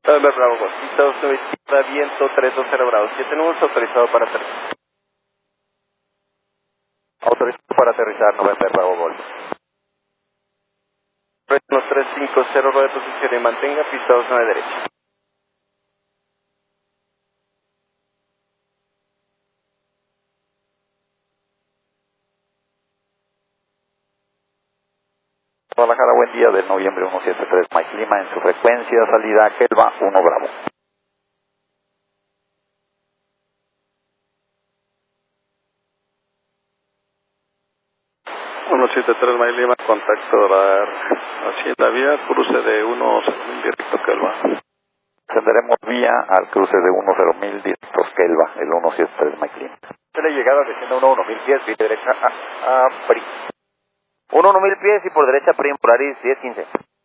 Bravo, Golf. Pista 290, viento 320 Bravo. 7 números autorizado para aterrizar. Autorizado para aterrizar, November Bravo Golf. Retorno 350, rueda de posición y mantenga pista 29 derecha. Guadalajara, buen día, del noviembre 173, Mike Lima en su frecuencia, salida Kelva 1 Bravo. ...173 Mike Lima, contacto radar Hacienda Vía, cruce de 10 directo Kelva. Ascenderemos vía al cruce de 10.000 directos Kelva, el 173 Mike Lima. La llegada desciende 11000 pies, y derecha a PRI. 11000 pies y por derecha PRI, Polaris 1015.